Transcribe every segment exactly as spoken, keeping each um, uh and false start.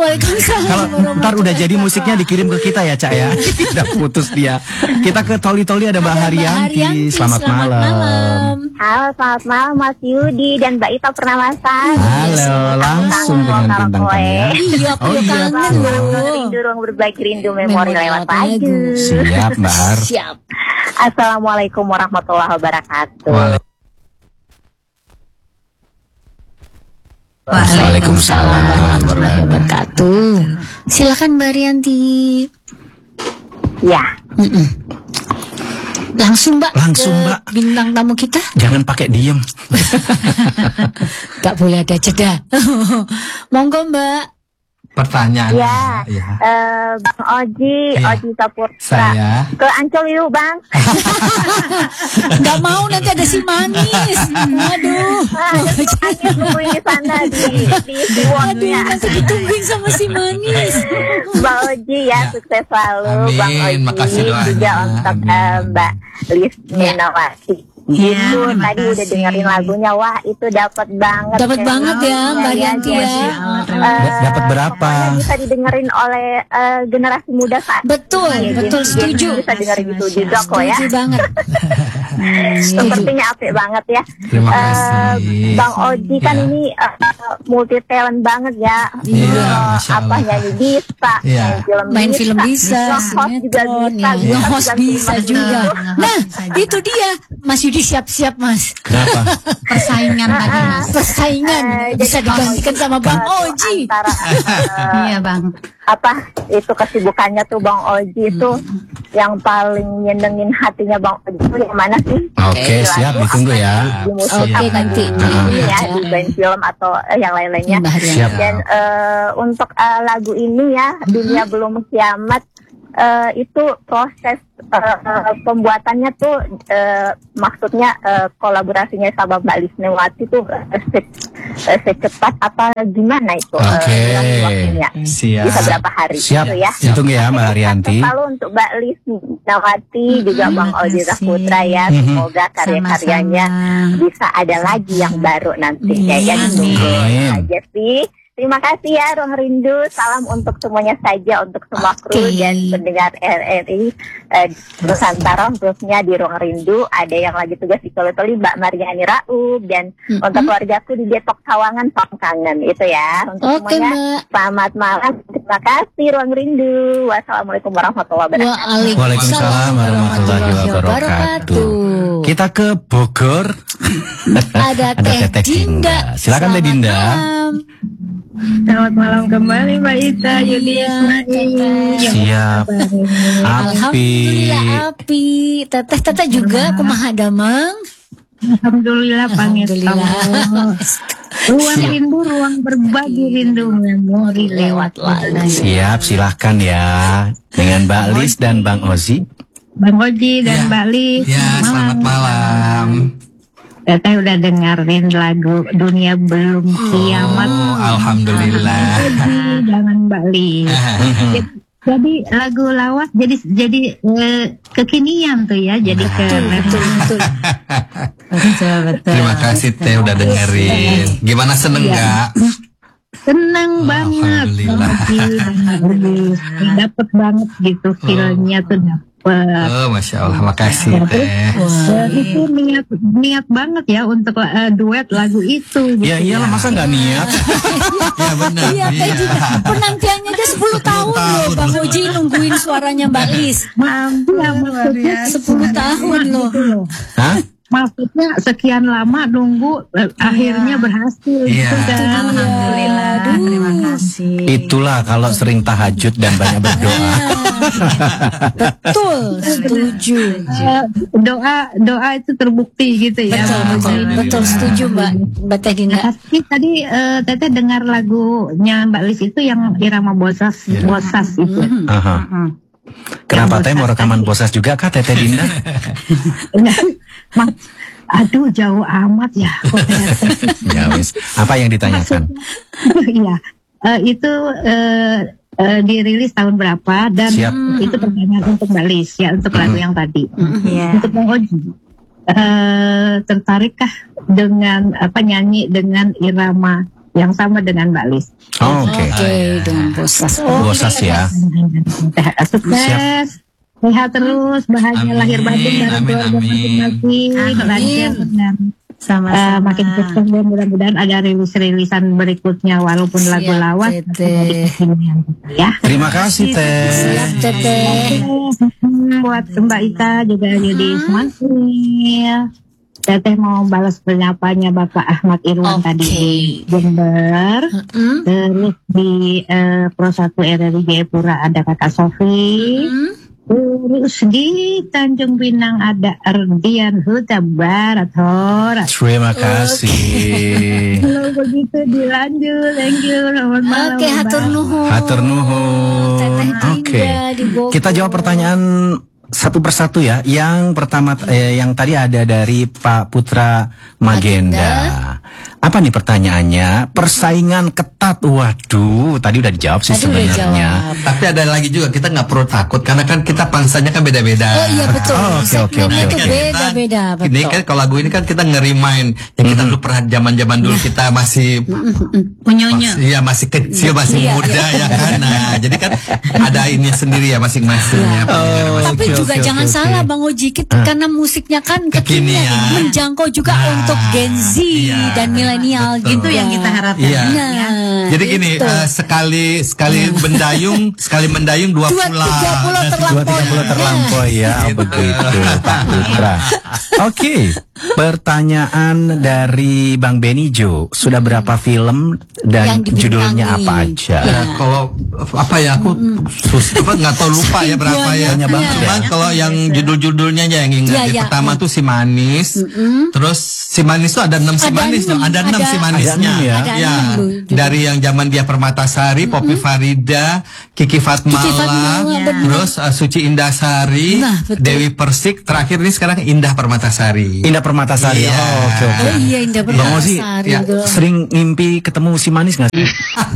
Waalaikumsalam. Kalau ntar udah jadi musiknya dikirim ke kita ya, Cak ya. Udah putus dia. Kita ke Toli Toli ada Mbak Haryanti. Selamat, selamat malam. malam. Halo, selamat malam Mas Yudi dan Mbak Ita Purnamasa. Halo, langsung dengan bintang tamu ya. Iya, aku Oh, udah iya, kangen betul. loh. Rindu ruang berbagi, rindu memori lewat lagu. Siap, Mbak Har. Siap. Assalamualaikum warahmatullahi wabarakatuh. Waalaikumsalam. Waalaikumsalam warahmatullahi Wabarakatuh. Silakan Mbak Rianti. Ya, Mm-mm. Langsung Mbak. Langsung, ke Mbak. Bintang tamu kita. Jangan pakai diem. Gak boleh ada jeda. Monggo Mbak. Pertanyaan. ya, ya. eh, Bang Oji, Iya. Oji Saputra. Saya. Ke Ancol yuk Bang. Gak mau nanti ada si manis. Aduh. Hanya tungguin di sana di di Aduh, Siwonnya. nanti ditungguin sama si manis. Bang Oji ya, sukses selalu. Amin, Bang Oji makasih doanya. juga untuk Amin. eh, Mbak Lis Minawati. Iya, Itu terima tadi udah kasih. dengerin lagunya, wah itu dapat banget. Dapat Kayak banget gitu. ya Mbak Rianti ya. Eh, Da- dapat berapa? pokoknya bisa didengerin oleh eh, generasi muda saat Betul, ini. betul, Jadi, setuju. bisa dengerin itu juga kok ya. Setuju banget. Hmm, setuju. Sepertinya apik banget ya. Terima Eh, kasih. Bang Oji kan Ya. ini eh, multi talent banget ya. Iya, Eh, Masya apa Allah. nyanyi bisa, Iya. main film Main bisa, film bisa, nge-host juga sinetron, bisa, ya. bisa Nge-host bisa ganti juga. baju. Nah, itu dia. Mas Yudi siap-siap Mas. Kenapa? Persaingan tadi Mas. Persaingan Eh, bisa jadi Bang digantikan Oji sama Bang itu Oji. Antara eh, Iya Bang. apa itu kesibukannya tuh Bang Oji itu yang paling nyenengin hatinya Bang Oji itu yang mana sih? Oke, Di siap, lagu, ditunggu apa ya. di musik, Oke, apa nanti di- di- ini ya, di- di band film atau eh, yang lain-lainnya. Mbak Rianti. Siap. Dan eh, untuk eh, lagu ini ya, Dunia Belum Kiamat, eh, itu proses eh, eh, pembuatannya tuh eh, maksudnya eh, kolaborasinya sama Mbak Lisnewati tuh eh, se- eh, secepat apa gimana itu? eh, Oke. waktunya? Siap. Bisa berapa hari? Siap. Gitu ya. Ditunggu ya Mbak Haryanti. Lalu untuk Mbak Lisnawati juga Bang Oji makasih. Saputra ya, Mhm. semoga karya-karyanya Sama-sama. bisa ada lagi yang baru nanti ya Iya, kan. amin. Amin. Aja sih. Terima kasih ya Ruang Rindu. Salam untuk semuanya saja, untuk semua kru Oke. dan pendengar R R I eh, Nusantara, khususnya di Ruang Rindu. Ada yang lagi tugas di Toli-Toli, Mbak Mariani Raub, dan Mm-mm. untuk keluargaku di Depok Sawangan, Pangkangan. Itu ya. Untuk Oke semuanya, Mbak. selamat malam. Terima kasih Ruang Rindu. Wassalamualaikum warahmatullahi wabarakatuh. Waalaikumsalam warahmatullahi wabarakatuh. Kita ke Bogor. Ada Teh Dinda. Silakan Teh Selamat Dinda. malam. Selamat malam kembali Mbak Ita, Yudi Iya, Ismail. Siap. Api. Alhamdulillah api. Teteh teteh juga kumaha damang. Alhamdulillah pangesta. Alhamdulillah. Ruang rindu, ruang berbagi rindu memori lewat lagu. Siap, silahkan ya. Dengan Mbak Lis dan Bang Ozi. Bang Oji dan Ya. Mbak Lis. Ya, selamat malam. Teteh udah dengerin lagu Dunia Belum Kiamat. Oh, alhamdulillah. Oji dengan Mbak Lis. Jadi lagu lawas jadi jadi eh, kekinian tuh ya, jadi ke Betul betul. Betul, betul. Terima kasih Teh udah dengerin. Gimana seneng nggak? seneng banget. Alhamdulillah. Dapat banget gitu feelnya tuh dapet. Oh, masya Allah, makasih Teh. Ya, itu niat niat banget ya untuk uh, duet lagu itu. Gitu. Ya iyalah, masa nggak niat? Ya benar. Iya Teh Dinda. Penantiannya aja sepuluh tahun loh Bang Oji nungguin suaranya Mbak Lis. Mampu ya, maksudnya sepuluh tahun loh. gitu loh. Hah? Maksudnya sekian lama nunggu eh, akhirnya berhasil Iya. gitu kan. Alhamdulillah. Terima kasih. Itulah kalau sering tahajud dan banyak berdoa. Betul, setuju. Eh, doa doa itu terbukti gitu ya. Betul, Bang betul, Oji. betul, setuju Mbak Mbak Teh Dinda. Tapi tadi eh, Teteh dengar lagunya Mbak Lis itu yang irama bosas bosas itu. Aha. Kenapa Teh mau rekaman bosas juga kah Teteh Dinda? Mas, aduh jauh amat ya. Kok ternyata. Ya wis. Apa yang ditanyakan? Iya, Eh, itu eh, eh, dirilis tahun berapa dan Siap. itu pertanyaan untuk Mbak Lis ya untuk lagu yang tadi. Iya. Untuk Bang Oji, eh, tertarikkah dengan apa nyanyi dengan irama yang sama dengan Mbak Lis. Oh, Oke. Oke, dengan bosas. Bosas ya. Sukses, sehat terus, bahagia Amin, lahir batin dari amin, keluarga amin. masing-masing, lancar dan Sama-sama. eh, makin sukses dan mudah-mudahan ada rilis-rilisan berikutnya walaupun Siap, lagu lawas Teteh. ya. Terima kasih Teh. Siap, Teteh. Hmm, buat Mbak Ita juga Yudi Ismail. Teteh mau balas penyapanya Bapak Ahmad Irwan Oke. tadi di Jember. Mm-mm. Terus di eh, Pro satu R R I Jayapura ada Kakak Sofi. Mm. Terus di Tanjung Pinang ada Ardian Huta Barat Horat. Terima kasih. Kalau begitu dilanjut, thank you, selamat malam. Oke, hatur Mbak. nuhun. Hatur nuhun. Teteh Oke. Dinda di Bogor. Kita jawab pertanyaan satu persatu ya. Yang pertama eh, yang tadi ada dari Pak Putra Magenda. Apa nih pertanyaannya? Persaingan ketat. Waduh, tadi udah dijawab sih Tadi udah sebenarnya. jawab. Tapi ada lagi juga, kita nggak perlu takut karena kan kita pangsanya kan beda-beda. Oh iya betul. Oh, oke, oke, Segmennya oke, itu oke. beda-beda, Ini betul. kan kalau lagu ini kan kita nge-remind yang kita dulu pernah zaman-zaman dulu kita masih Punyonyo. masih ya masih kecil masih Iya, muda ya kan. Nah, jadi kan ada ini sendiri ya masing-masing ya. Oh, Tapi oke, juga oke, jangan oke, salah oke. Bang Oji, kita- karena musiknya kan kekinian, Kekinian. menjangkau juga Nah, untuk Gen Z iya, dan milenial betul. gitu Itu yang kita harapkan. Iya. Nah, Jadi gini, gitu. eh, sekali sekali mendayung, sekali mendayung dua Dua pulau. tiga puluh Dua terlampau. tiga puluh terlampaui ya. Oh, begitu Pak Putra. Oke, pertanyaan dari Bang Benijo. Sudah berapa film dan Yang dibintangi. judulnya apa aja? Ya, kalau apa ya aku sus apa nggak tahu lupa ya berapa ya. Banyak banget Cuman ya. kalau yang judul-judulnya aja yang ingat. Iya, Yang iya. pertama tuh si manis. Terus si manis tuh ada enam si Ada manis enam, loh. Ada enam ada- si manisnya. Ada enam ya? Ada Ya, enam loh. dari yang zaman dia Permatasari, Poppy Farida, Kiki Fatmala, Kiki Fatmala, benar. terus uh, Suci Indasari, Nah, betul. Dewi Persik, terakhir ini sekarang Indah Permatasari. Indah Permatasari. Iya. Oh, oke oke. Oh iya, Indah Bang Ozi, Permatasari. ya, betul. sering ngimpi ketemu si manis nggak sih?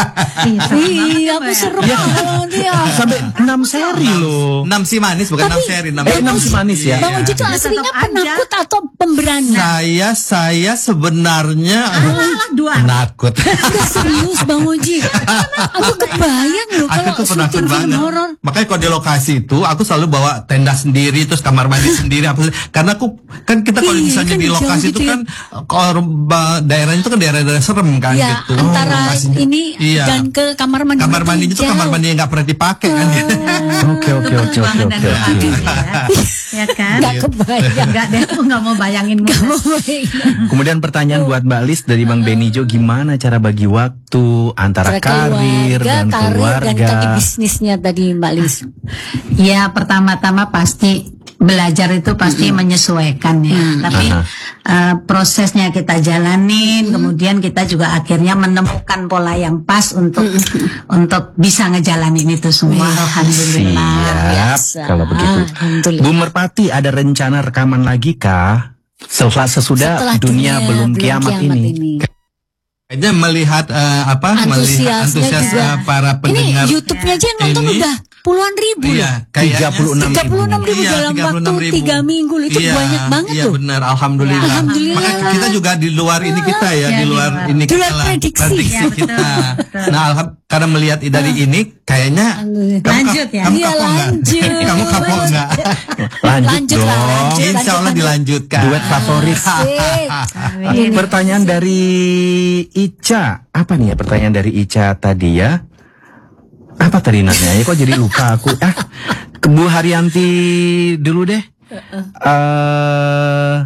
Iya, aku serem banget ya. Sampai enam seri loh. Enam si manis bukan enam seri, enam Eh, enam si manis ya? Bang Oji itu aslinya tetap aja. penakut atau pemberani? Saya saya sebenarnya Dua. penakut. Udah serius Bang Oji. Aku kebayang loh Aku kalau tuh penakut syuting film banget. horor. Makanya kalau di lokasi itu aku selalu bawa tenda sendiri terus kamar mandi sendiri apa karena aku kan kita kalau Iya, misalnya kan di jauh lokasi gitu itu ya. kan kalau ba- daerahnya itu kan daerah-daerah serem kan Ya, gitu. antara Lokasinya. ini Iya. dan ke kamar mandi. Kamar mandinya tuh kamar mandi yang nggak pernah dipakai kan gitu. Oke oke oke oke Ruangan dan oke. ruangan oke. ya. Ya kan? Gak kebayang. Enggak deh, aku nggak mau bayangin mulu. Kemudian pertanyaan buat Mbak Lis dari Bang Benijo, gimana cara bagi waktu antara Antara karir dan karir dan keluarga? tadi bisnisnya tadi Mbak Lis. Ya pertama-tama pasti belajar itu pasti menyesuaikan ya. Tapi eh, prosesnya kita jalanin, kemudian kita juga akhirnya menemukan pola yang pas untuk untuk bisa ngejalanin itu semua. Alhamdulillah. Siap, biasa. kalau begitu. Alhamdulillah. Bu Merpati, ada rencana rekaman lagi kah? Setelah sesudah Setelah dunia, belum kiamat, ini. Kayaknya melihat eh, apa melihat Antusiasnya antusias juga. eh, para pendengar. Ini YouTube-nya aja yang nonton ini. udah puluhan ribu loh. Iya, kayaknya tiga puluh enam tiga puluh enam ribu Iya, dalam tiga puluh waktu enam ribu. tiga minggu loh. Itu Iya, banyak banget iya, loh. benar, alhamdulillah. Alhamdulillah. Maka kita juga di luar ini kita ya, di luar di ini Di kita luar lah, prediksi. Ya, betul, kita. betul. Nah, alham- karena melihat dari ini kayaknya Alhamdulillah. kamu, Lanjut ya? kamu Iya, kapok nggak? lanjut. Kamu kapok nggak? Lanjut, Lanjut lah, dong. lanjut. Insya Allah lanjut. dilanjutkan. Duet favorit. Asik. Pertanyaan dari Ica. Apa nih ya pertanyaan dari Ica tadi ya? Apa tadi nanya? Ya kok jadi lupa aku. Ah, ke Bu Haryanti dulu deh. Eh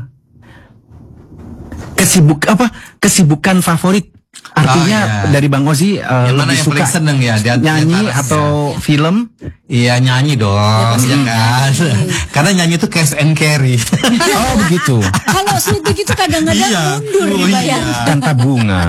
kesibuk apa? Kesibukan favorit. Artinya Oh, iya. dari Bang Ozi eh, Yang mana lebih yang suka paling seneng ya? Di antara- nyanyi antara- atau film? Iya nyanyi dong, ya kan? Karena nyanyi itu cash and carry. Oh begitu. Kalau syuting itu kadang-kadang Iya. mundur Oh, dibayar. iya. Kan tabungan.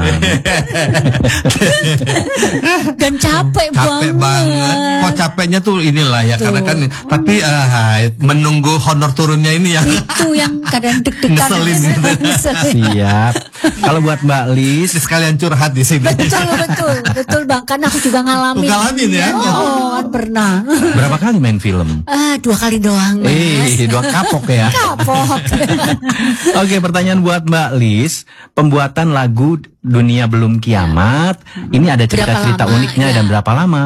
Dan capek, Capek banget. Kok capeknya tuh inilah ya, karena kan. Tapi ah, menunggu honor turunnya ini yang Itu yang kadang deg-degan. Ngeselin. Ngeselin. Siap. Kalau buat Mbak Lis, sekalian sekalian curhat di sini. Betul, betul, betul bang. Karena aku juga ngalamin. Ngalamin ya? Oh, kan pernah. Berapa kali main film? Ah, dua kali doang. Mas. Eh, dua kapok ya. Kapok. Oke, pertanyaan buat Mbak Lis. Pembuatan lagu Dunia Belum Kiamat, ini ada cerita-cerita Berapa lama, uniknya ya. dan berapa lama?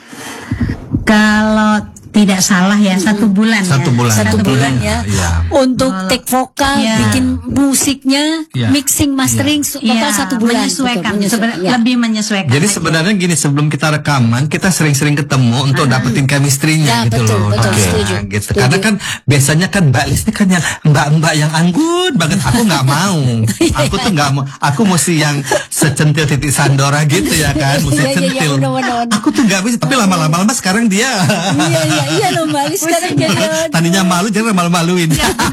Kalau tidak salah ya satu bulan Satu ya. bulan. Satu bulan ya. Iya. Untuk take vokal, Iya. bikin musiknya, Iya. mixing, mastering, total Iya, satu bulan. menyesuaikan, Betul, Seben- menyesuaikan. lebih menyesuaikan. Jadi aja. sebenarnya gini, sebelum kita rekaman kita sering-sering ketemu untuk dapetin chemistry-nya Ya, gitu betul, loh. betul, Nah, setuju, gitu. setuju. Karena kan biasanya kan Mbak Lis ini kan yang mbak-mbak yang anggun banget. Aku nggak mau. Aku tuh nggak mau. Aku mesti yang secentil titik Sandora gitu ya kan, mesti Iya, iya, iya, centil. benar-benar. Aku tuh nggak bisa. Tapi lama-lama lama sekarang dia. Iya, iya, iya loh Mbak Lis sekarang jadi. Tadinya malu, jangan malu-maluin.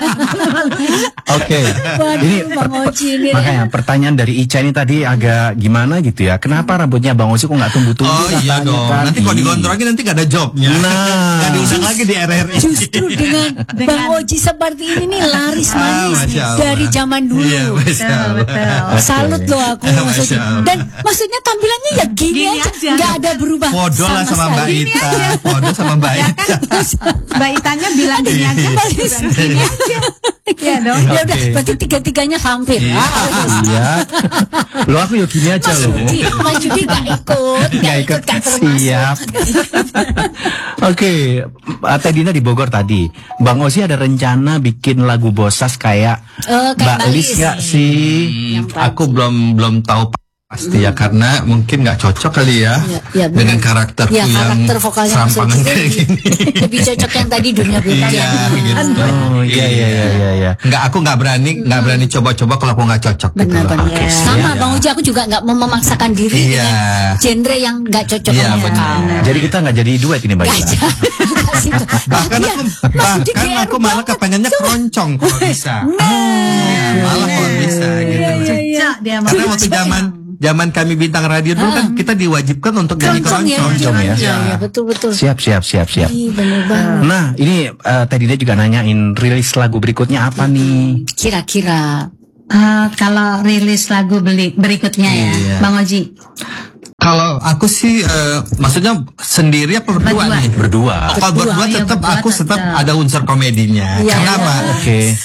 Oke. Waduh, Ini Bang Oji ini. makanya pertanyaan dari Ica ini tadi agak gimana gitu ya. Kenapa rambutnya Bang Oji kok nggak tumbuh-tumbuh? Oh iya katanya dong. tadi? Nanti kalau digontrongin nanti nggak ada jobnya. Nah. Nggak diundang lagi di R R I. Justru dengan Bang Oji seperti ini nih laris Ah, manis Masya Allah. dari zaman dulu. Iya, Masya Allah. Betul. Salut loh aku Masya maksudnya. Allah. Dan maksudnya tampilannya ya gini, Gini aja, aja. nggak ada berubah. Podo lah sama Mbak sekali. Ita. Podo sama Mbak Ya Ita. kan, Mbak Itanya bilang gini aja, Mbak Lis. Gini aja. Iya dong. Ya udah, Oke. berarti tiga-tiganya hampir. Iya. Ah, bagus. Iya. Lo aku ya gini aja Mas loh. Yudi, Mas Yudi gak ikut, Nggak gak ikut. ikut, gak termasuk. Siap. Oke, Teh Dina di Bogor tadi. Bang Ozi ada rencana bikin lagu Bosas kayak Eh, kayak Mbak Mbak Lis Lis. nggak sih? Yang Hmm, aku belum belum tahu pasti ya, karena mungkin nggak cocok kali ya, Iya, iya, benar. dengan karakterku Ya, yang karakter vokalnya Mas serampangan Oji kayak lebih- gini. lebih cocok yang tadi dunia belum Iya, kiamat. gitu. Oh iya iya iya iya. iya. Nggak, aku nggak berani nggak berani coba-coba kalau aku nggak cocok gitu Benar loh. benar. Oke, Sama siap. Bang Uji, aku juga nggak mau memaksakan diri Iya. dengan genre yang nggak cocok Iya, sama benar. vokal. Jadi kita nggak jadi duet ini Mbak Nggak Ita. jadi. Bahkan Iya, aku Mas Yudi bahkan G R aku malah banget. kepengennya keroncong kalau bisa. Iya, malah kalau bisa gitu. Iya, iya, iya. Cocok dia mau Karena waktu zaman zaman kami bintang radio dulu kan kita diwajibkan untuk jadi Keroncong ya. keroncong. ya. Iya, iya, betul betul. Siap siap siap siap. Ih, bener banget. Nah ini eh, Teh Dina juga nanyain rilis lagu berikutnya apa nih? Kira-kira Eh, kalau rilis lagu beli berikutnya ya, Iya. Bang Oji. Kalau aku sih eh, maksudnya sendiri apa berdua Berdua. nih? Berdua. Oh, kalau berdua Berdua, iya, tetap berdua aku tetap tetap. ada unsur komedinya. Iya. Karena apa? Oke.